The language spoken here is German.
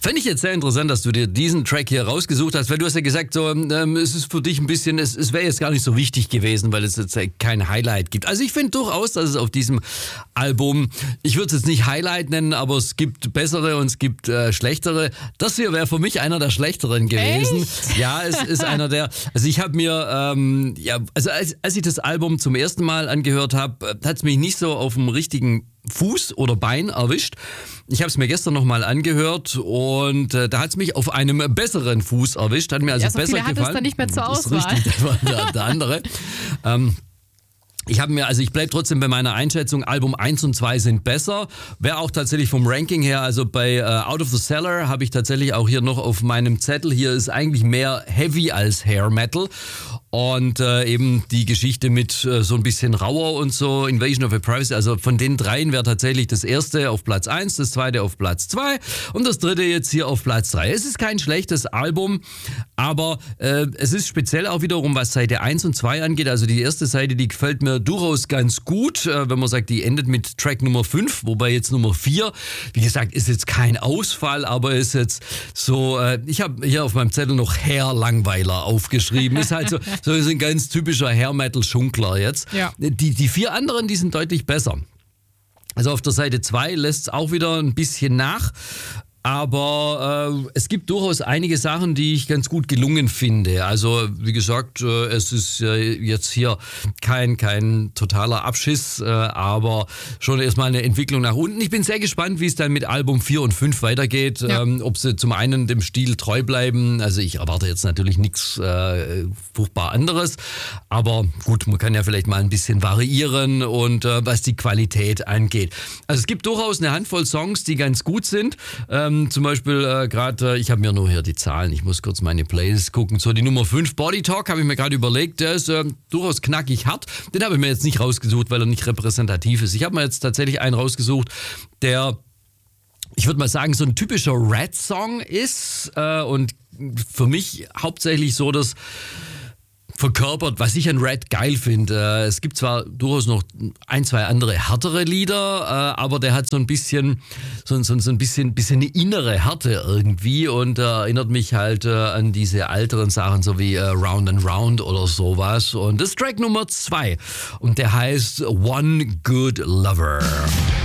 Fände ich jetzt sehr interessant, dass du dir diesen Track hier rausgesucht hast, weil du hast ja gesagt, so, es ist für dich ein bisschen, es wäre jetzt gar nicht so wichtig gewesen, weil es jetzt kein Highlight gibt. Also ich finde durchaus, dass es auf diesem Album, ich würde es jetzt nicht Highlight nennen, aber es gibt bessere und es gibt schlechtere. Das hier wäre für mich einer der schlechteren gewesen. Echt? Ja, es ist einer der, also ich habe mir, als ich das Album zum ersten Mal angehört habe, hat es mich nicht so auf dem richtigen Fuß oder Bein erwischt. Ich habe es mir gestern nochmal angehört und da hat es mich auf einem besseren Fuß erwischt. Hat mir also so besser viele gefallen. hat es dann nicht mehr zur Das ist Auswahl. richtig, das war der andere. Ich bleibe trotzdem bei meiner Einschätzung, Album 1 und 2 sind besser. Wäre auch tatsächlich vom Ranking her, also bei Out of the Cellar habe ich tatsächlich auch hier noch auf meinem Zettel, hier ist eigentlich mehr Heavy als Hair Metal. Und eben die Geschichte mit so ein bisschen rauer und so, Invasion of Privacy, also von den dreien wäre tatsächlich das erste auf Platz 1, das zweite auf Platz 2 und das dritte jetzt hier auf Platz 3. Es ist kein schlechtes Album, aber es ist speziell auch wiederum, was Seite 1 und 2 angeht, also die erste Seite, die gefällt mir durchaus ganz gut, wenn man sagt, die endet mit Track Nummer 5, wobei jetzt Nummer 4, wie gesagt, ist jetzt kein Ausfall, aber ist jetzt so, ich habe hier auf meinem Zettel noch Hair Langweiler aufgeschrieben, ist halt so ist ein ganz typischer Hair-Metal-Schunkler jetzt. Ja. Die 4 anderen, die sind deutlich besser. Also auf der Seite 2 lässt es auch wieder ein bisschen nach. Aber es gibt durchaus einige Sachen, die ich ganz gut gelungen finde. Also wie gesagt, es ist jetzt hier kein totaler Abschiss, aber schon erstmal eine Entwicklung nach unten. Ich bin sehr gespannt, wie es dann mit Album 4 und 5 weitergeht. Ja. Ob sie zum einen dem Stil treu bleiben. Also ich erwarte jetzt natürlich nichts furchtbar anderes. Aber gut, man kann ja vielleicht mal ein bisschen variieren und was die Qualität angeht. Also es gibt durchaus eine Handvoll Songs, die ganz gut sind. Zum Beispiel gerade, ich habe mir nur hier die Zahlen, ich muss kurz meine Playlist gucken. So die Nummer 5, Body Talk, habe ich mir gerade überlegt, der ist durchaus knackig hart. Den habe ich mir jetzt nicht rausgesucht, weil er nicht repräsentativ ist. Ich habe mir jetzt tatsächlich einen rausgesucht, der, ich würde mal sagen, so ein typischer Rat-Song ist und für mich hauptsächlich so das verkörpert, was ich an Rat geil finde. Es gibt zwar durchaus noch ein, zwei andere härtere Lieder, aber der hat so ein bisschen eine innere Härte irgendwie und erinnert mich halt an diese älteren Sachen, so wie Round and Round oder sowas. Und das ist Track Nummer 2 und der heißt One Good Lover.